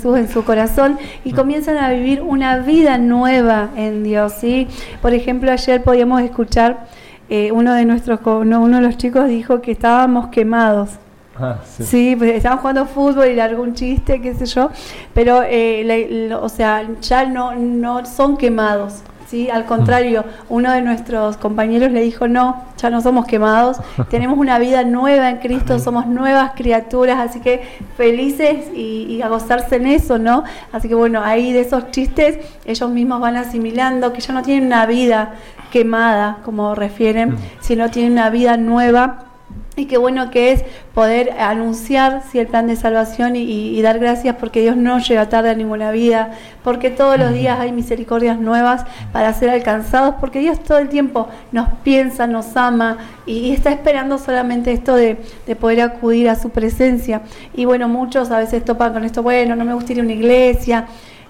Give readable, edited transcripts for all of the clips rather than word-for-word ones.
Jesús en su corazón y comienzan a vivir una vida nueva en Dios, ¿sí? Por ejemplo, ayer podíamos escuchar uno de los chicos dijo que estábamos quemados. Sí. Sí, pues estaban jugando fútbol y largó un chiste, qué sé yo, pero o sea, ya no son quemados, ¿sí? Al contrario, uno de nuestros compañeros le dijo, no, ya no somos quemados, tenemos una vida nueva en Cristo, somos nuevas criaturas, así que felices y a gozarse en eso, ¿no? Así que bueno, ahí de esos chistes ellos mismos van asimilando que ya no tienen una vida quemada, como refieren, sino tienen una vida nueva. Y qué bueno que es poder anunciar el plan de salvación y dar gracias porque Dios no llega tarde a ninguna vida, porque todos los días hay misericordias nuevas para ser alcanzados, porque Dios todo el tiempo nos piensa, nos ama y está esperando solamente esto de poder acudir a su presencia. Y bueno, muchos a veces topan con esto, bueno, no me gusta ir a una iglesia,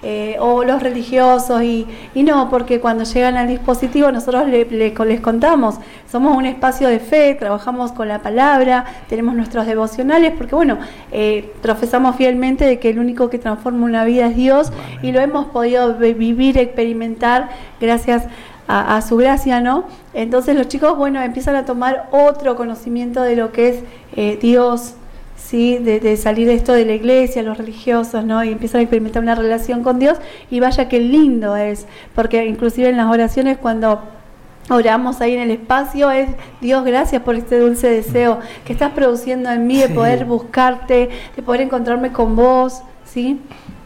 o los religiosos y no, porque cuando llegan al dispositivo nosotros les contamos, somos un espacio de fe, trabajamos con la palabra, tenemos nuestros devocionales, porque bueno, profesamos fielmente de que el único que transforma una vida es Dios y lo hemos podido vivir, experimentar gracias a su gracia, ¿no? Entonces los chicos, bueno, empiezan a tomar otro conocimiento de lo que es Dios, ¿sí? De salir de esto de la iglesia, los religiosos, ¿no? Y empiezan a experimentar una relación con Dios y vaya qué lindo es, porque inclusive en las oraciones cuando oramos ahí en el espacio es, Dios, gracias por este dulce deseo que estás produciendo en mí de poder buscarte, de poder encontrarme con vos, ¿sí?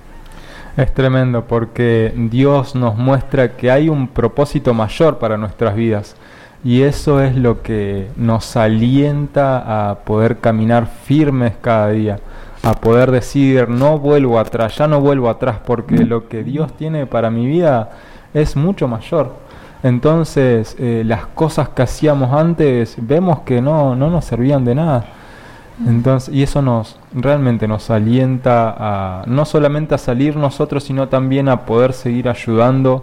Es tremendo porque Dios nos muestra que hay un propósito mayor para nuestras vidas. Y eso es lo que nos alienta a poder caminar firmes cada día, a poder decir, no vuelvo atrás, ya no vuelvo atrás, porque lo que Dios tiene para mi vida es mucho mayor. Entonces, las cosas que hacíamos antes, vemos que no nos servían de nada. Entonces, y eso realmente nos alienta no solamente a salir nosotros, sino también a poder seguir ayudando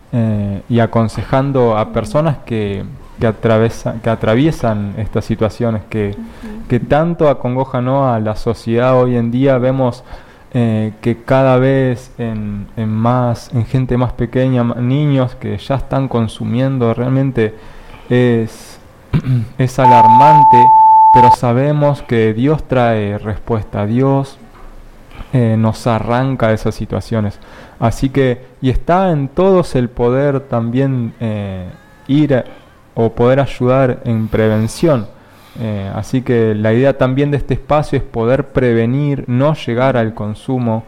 y aconsejando a personas que atraviesan estas situaciones que tanto acongojan, ¿no?, a la sociedad hoy en día. Vemos que cada vez en gente más pequeña, niños que ya están consumiendo, realmente es alarmante, pero sabemos que Dios trae respuesta, Dios nos arranca de esas situaciones. Así que, y está en todos el poder también ir o poder ayudar en prevención. Así que la idea también de este espacio es poder prevenir, no llegar al consumo,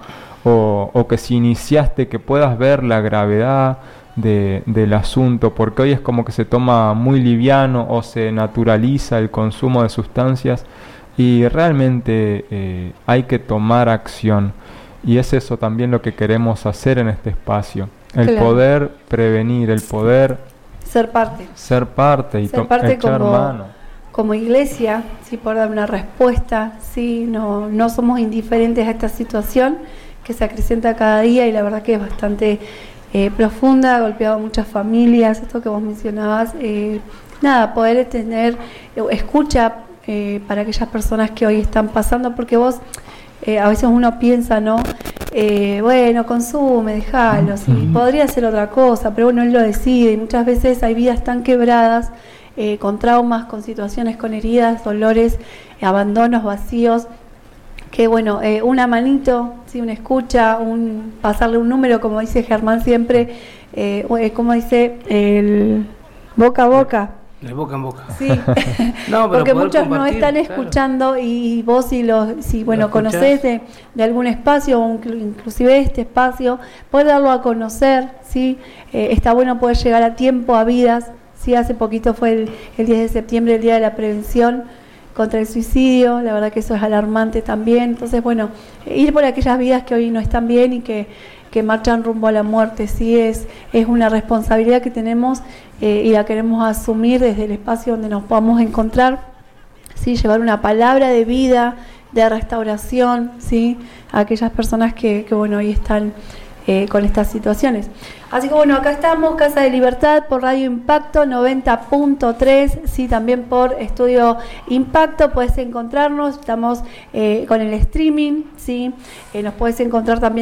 o que si iniciaste que puedas ver la gravedad del asunto, porque hoy es como que se toma muy liviano o se naturaliza el consumo de sustancias y realmente hay que tomar acción. Y es eso también lo que queremos hacer en este espacio, el poder prevenir, el poder ser parte y echar mano. Como iglesia, sí, por dar una respuesta, sí, no somos indiferentes a esta situación que se acrecenta cada día y la verdad que es bastante profunda, ha golpeado a muchas familias, esto que vos mencionabas, poder tener escucha para aquellas personas que hoy están pasando, porque vos, a veces uno piensa, ¿no? Bueno, consume, déjalo, sí, podría hacer otra cosa, pero bueno, él lo decide y muchas veces hay vidas tan quebradas, con traumas, con situaciones, con heridas, dolores, abandonos, vacíos, que bueno, una manito, ¿sí? Una escucha, pasarle un número, como dice Germán siempre, como dice, el boca a boca. De boca en boca. Sí, porque muchos no están escuchando, claro. Y vos si conocés de algún espacio, o inclusive este espacio, poder darlo a conocer, ¿sí? Está bueno poder llegar a tiempo a vidas, ¿sí? Hace poquito fue el 10 de septiembre, el Día de la Prevención contra el Suicidio, la verdad que eso es alarmante también. Entonces, bueno, ir por aquellas vidas que hoy no están bien y que marchan rumbo a la muerte, sí, es una responsabilidad que tenemos y la queremos asumir desde el espacio donde nos podamos encontrar, sí, llevar una palabra de vida, de restauración, sí, a aquellas personas que bueno, hoy están con estas situaciones. Así que bueno, acá estamos, Casa de Libertad, por Radio Impacto 90.3, sí, también por Estudio Impacto, puedes encontrarnos, estamos con el streaming, sí, nos puedes encontrar también